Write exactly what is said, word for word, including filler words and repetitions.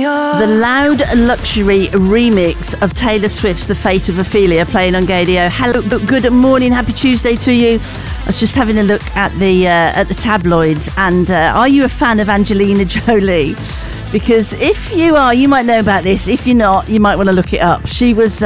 The loud luxury remix of Taylor Swift's The Fate of Ophelia playing on Gadio. Hello, good morning, happy Tuesday to you. I was just having a look at the uh, at the tabloids, and uh, are you a fan of Angelina Jolie? Because if you are, you might know about this. If you're not, you might want to look it up. She was